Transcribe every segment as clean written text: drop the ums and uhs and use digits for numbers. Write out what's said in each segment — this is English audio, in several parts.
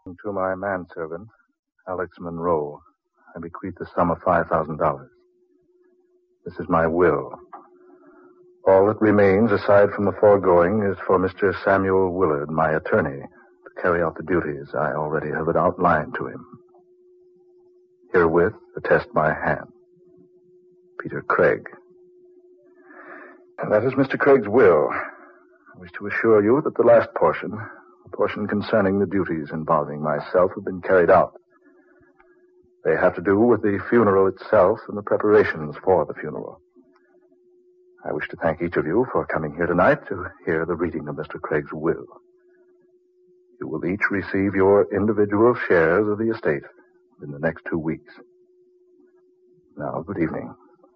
To my manservant, Alex Monroe, I bequeath the sum of $5,000. This is my will. All that remains, aside from the foregoing, is for Mr. Samuel Willard, my attorney, to carry out the duties I already have outlined to him. Herewith, attest my hand. Peter Craig. And that is Mr. Craig's will. I wish to assure you that the last portion, the portion concerning the duties involving myself, have been carried out. They have to do with the funeral itself and the preparations for the funeral. I wish to thank each of you for coming here tonight to hear the reading of Mr. Craig's will. You will each receive your individual shares of the estate in the next 2 weeks. Now, good evening.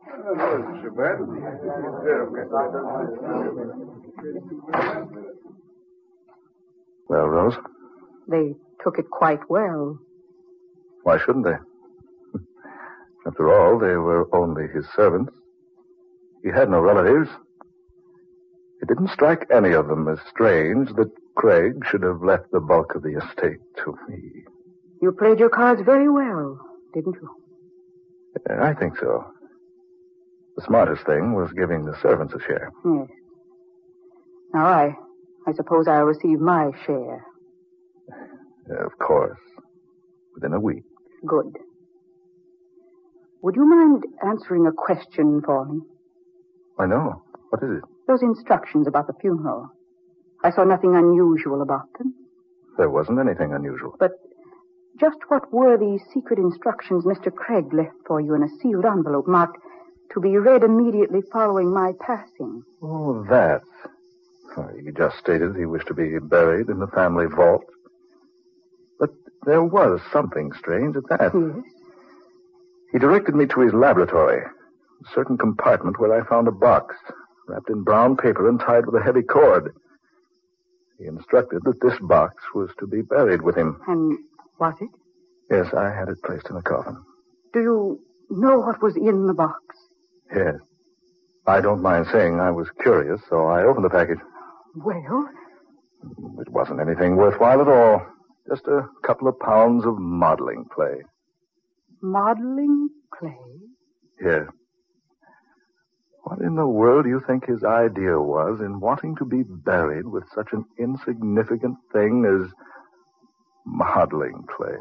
Well, Rose? They took it quite well. Why shouldn't they? After all, they were only his servants. He had no relatives. It didn't strike any of them as strange that Craig should have left the bulk of the estate to me. You played your cards very well, didn't you? I think so. The smartest thing was giving the servants a share. Yes. Now, I suppose I'll receive my share. Of course. Within a week. Good. Would you mind answering a question for me? I know. What is it? Those instructions about the funeral. I saw nothing unusual about them. There wasn't anything unusual. But just what were the secret instructions Mr. Craig left for you in a sealed envelope marked to be read immediately following my passing? Oh, that. He just stated he wished to be buried in the family vault. But there was something strange at that. Yes? He directed me to his laboratory, a certain compartment where I found a box, wrapped in brown paper and tied with a heavy cord. He instructed that this box was to be buried with him. And was it? Yes, I had it placed in a coffin. Do you know what was in the box? Yes. I don't mind saying I was curious, so I opened the package. Well? It wasn't anything worthwhile at all. Just a couple of pounds of modeling clay. Modeling clay? Yes. What in the world do you think his idea was in wanting to be buried with such an insignificant thing as modeling clay?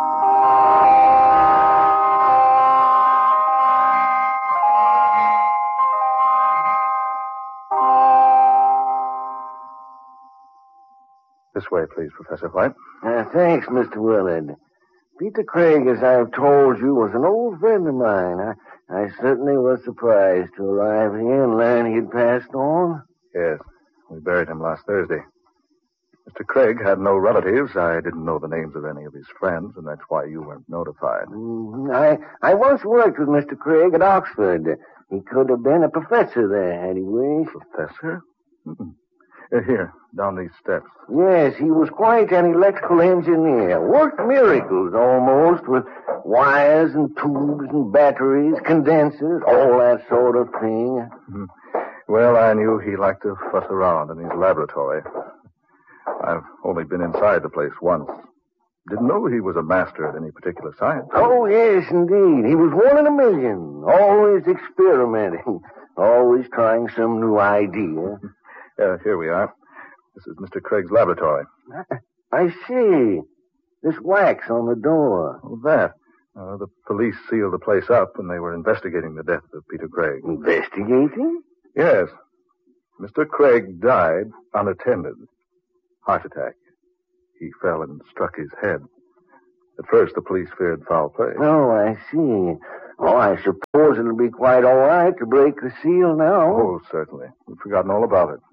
This way, please, Professor White. Thanks, Mr. Willard. Peter Craig, as I've told you, was an old friend of mine. I certainly was surprised to arrive here and learn he'd passed on. Yes, we buried him last Thursday. Mr. Craig had no relatives. I didn't know the names of any of his friends, and that's why you weren't notified. I once worked with Mr. Craig at Oxford. He could have been a professor there, had he wished. Professor? Here, down these steps. Yes, he was quite an electrical engineer. Worked miracles almost with wires and tubes and batteries, condensers, all that sort of thing. Mm-hmm. Well, I knew he liked to fuss around in his laboratory. I've only been inside the place once. Didn't know he was a master at any particular science. Oh, yes, indeed. He was one in a million. Always experimenting. Always trying some new idea. Here we are. This is Mr. Craig's laboratory. I see. This wax on the door. Oh, that. The police sealed the place up when they were investigating the death of Peter Craig. Investigating? Yes. Mr. Craig died unattended. Heart attack. He fell and struck his head. At first, the police feared foul play. Oh, I see. Oh, I suppose it'll be quite all right to break the seal now. Oh, certainly. We've forgotten all about it.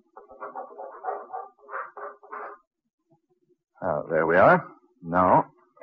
There we are. Now,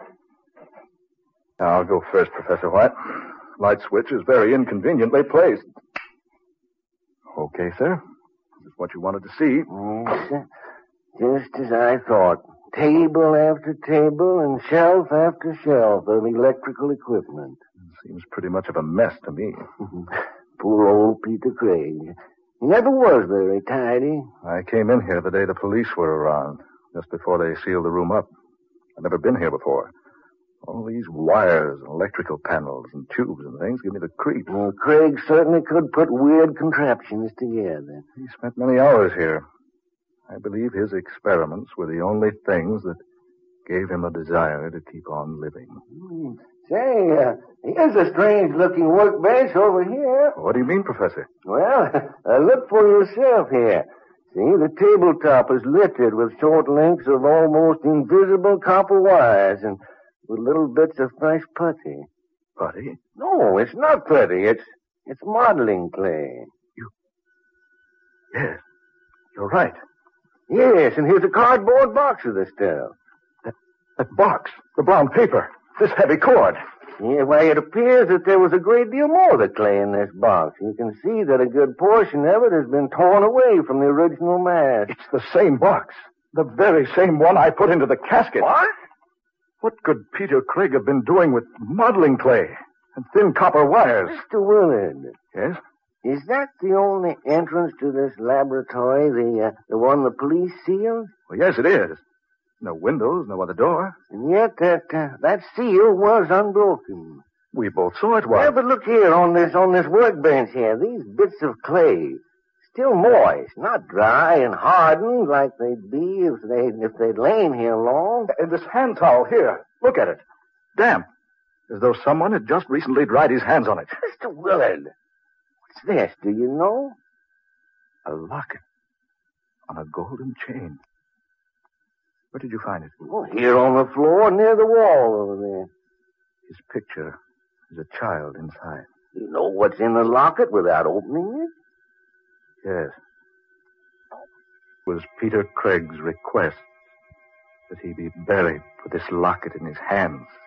I'll go first, Professor White. Light switch is very inconveniently placed. Okay, sir. This is what you wanted to see. Yes, just as I thought. Table after table and shelf after shelf of electrical equipment. Seems pretty much of a mess to me. Poor old Peter Craig. He never was very tidy. I came in here the day the police were around, just before they sealed the room up. I've never been here before. All these wires and electrical panels and tubes and things give me the creeps. Well, Craig certainly could put weird contraptions together. He spent many hours here. I believe his experiments were the only things that gave him a desire to keep on living. Say, here's a strange-looking workbench over here. What do you mean, Professor? Well, look for yourself here. See, the tabletop is littered with short links of almost invisible copper wires and with little bits of fresh putty. Putty? No, it's not putty. It's modeling clay. Yes, you're right. Yes, and here's a cardboard box of the stuff. That box, the brown paper, this heavy cord. Yeah, why, it appears that there was a great deal more of the clay in this box. You can see that a good portion of it has been torn away from the original mass. It's the same box. The very same one I put into the casket. What? What could Peter Craig have been doing with modeling clay and thin copper wires? Mr. Willard. Yes? Is that the only entrance to this laboratory, the one the police sealed? Well, yes, it is. No windows, no other door. And yet that seal was unbroken. We both saw it was. Yeah, but look here on this workbench here. These bits of clay, still moist, not dry and hardened like they'd be if they'd lain here long. And this hand towel here, look at it. Damp. As though someone had just recently dried his hands on it. Mr. Willard, what's this? Do you know? A locket on a golden chain. Where did you find it? Oh, here on the floor near the wall over there. His picture is a child inside. You know what's in the locket without opening it? Yes. It was Peter Craig's request that he be buried with this locket in his hands.